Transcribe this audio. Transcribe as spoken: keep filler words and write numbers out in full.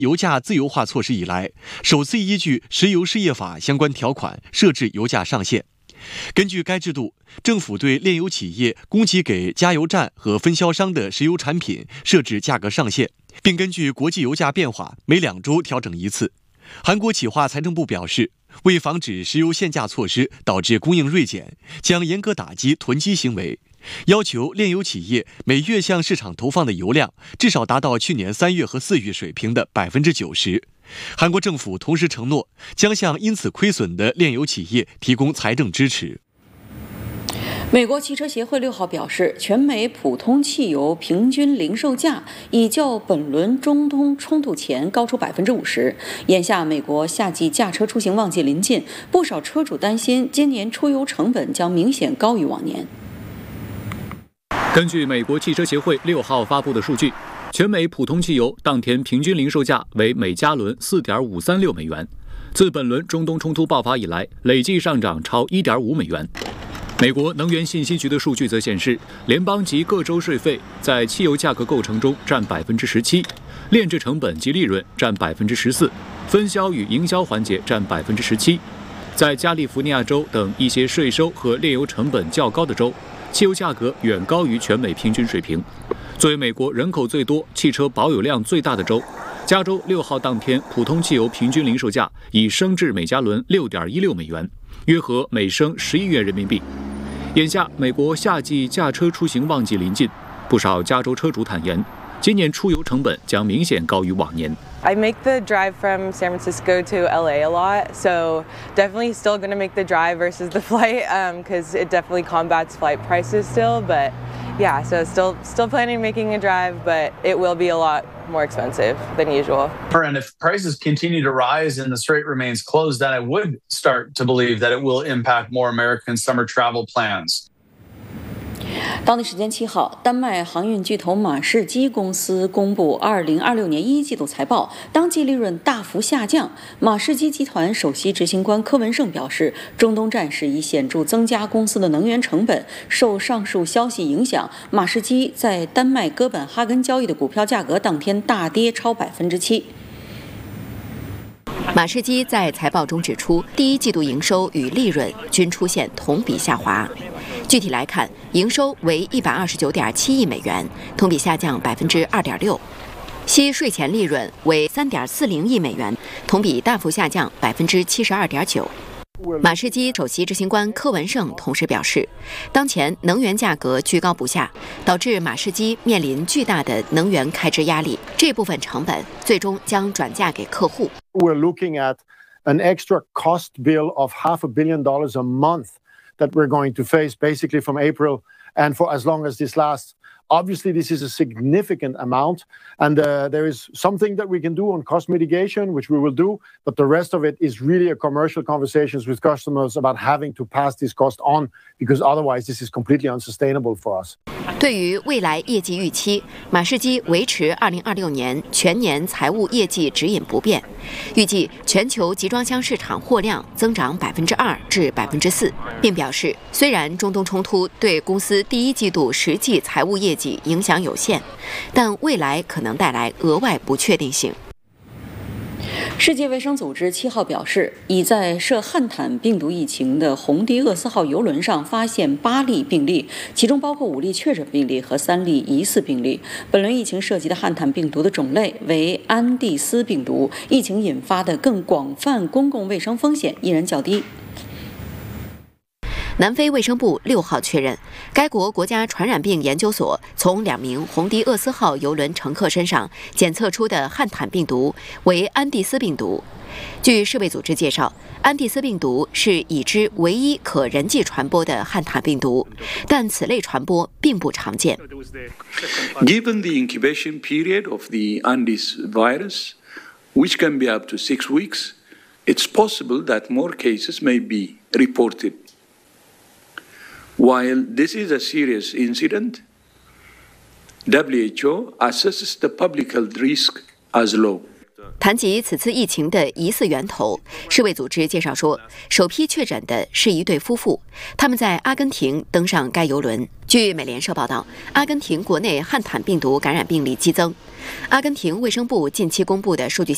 油价自由化措施以来，首次依据石油事业法相关条款设置油价上限。根据该制度，政府对炼油企业供给给加油站和分销商的石油产品设置价格上限，并根据国际油价变化每两周调整一次。韩国企划财政部表示，为防止石油限价措施导致供应锐减，将严格打击囤积行为，要求炼油企业每月向市场投放的油量至少达到去年三月和四月水平的百分之九十。韩国政府同时承诺，将向因此亏损的炼油企业提供财政支持。 美国汽车协会六号表示，全美普通汽油平均零售价已较本轮中东冲突前高出百分之五十。眼下，美国夏季驾车出行旺季临近，不少车主担心今年出油成本将明显高于往年。 根据美国汽车协会六号发布的数据，全美普通汽油当天平均零售价为每加仑 四点五三六美元，自本轮中东冲突爆发以来，累计上涨超 一点五美元。美国能源信息局的数据则显示，联邦及各州税费在汽油价格构成中占 百分之十七， 炼制成本及利润占 百分之十四， 分销与营销环节占 百分之十七。 在加利福尼亚州等一些税收和炼油成本较高的州，汽油价格远高于全美平均水平。作为美国人口最多、汽车保有量最大的州，加州六号当天普通汽油平均零售价已升至每加仑 六点一六美元，约合每升十一元人民币。眼下，美国夏季驾车出行旺季临近，不少加州车主坦言，今年出油成本将明显高于往年。 I make the drive from San Francisco to L A a lot, so definitely still going to make the drive versus the flight because um, it definitely combats flight prices still. But yeah, so still still planning on making a drive, but it will be a lot more expensive than usual. And if prices continue to rise and the strait remains closed, then I would start to believe that it will impact more American summer travel plans. 当地时间七号，丹麦航运巨头马士基公司公布二零二六年一季度财报，当季利润大幅下降。马士基集团首席执行官柯文胜表示，中东战事已显著增加公司的能源成本。受上述消息影响，马士基在丹麦哥本哈根交易的股票价格当天大跌超百分之七。 马士基在财报中指出，第一季度营收与利润均出现同比下滑。具体来看，营收为一百二十九点七亿美元，同比下降百分之二点六；息税前利润为三点四零亿美元，同比大幅下降百分之七十二点九。马士基首席执行官柯文胜同时表示，当前能源价格居高不下，导致马士基面临巨大的能源开支压力，这部分成本最终将转嫁给客户。 We're looking at an extra cost bill of half a billion dollars a month that we're going to face basically from April and for as long as this lasts. Obviously, this is a significant amount, and uh, there is something that we can do on cost mitigation, which we will do, but the rest of it is really a commercial conversations with customers about having to pass this cost on, because otherwise this is completely unsustainable for us. 对于未来业绩预期，马士基维持二零二六年全年财务业绩指引不变，预计全球集装箱市场货量增长百分之二至百分之四，并表示，虽然中东冲突对公司第一季度实际财务业绩影响有限，但未来可能带来额外不确定性。 世界卫生组织七号表示，已在涉汉坦病毒疫情的红迪厄斯号邮轮上发现八例病例，其中包括五例确诊病例和三例疑似病例。本轮疫情涉及的汉坦病毒的种类为安第斯病毒，疫情引发的更广泛公共卫生风险依然较低。 南非卫生部六号确认，该国国家传染病研究所从两名红迪厄斯号邮轮乘客身上检测出的汉坦病毒为安第斯病毒。据世卫组织介绍，安第斯病毒是已知唯一可人际传播的汉坦病毒，但此类传播并不常见。 Given the incubation period of the Andes virus, which can be up to six weeks, it's possible that more cases may be reported.While this is a serious incident, W H O assesses the public health risk as low. 谈及此次疫情的疑似源头，世卫组织介绍说，首批确诊的是一对夫妇，他们在阿根廷登上该邮轮。据美联社报道，阿根廷国内汉坦病毒感染病例激增。阿根廷卫生部近期公布的数据显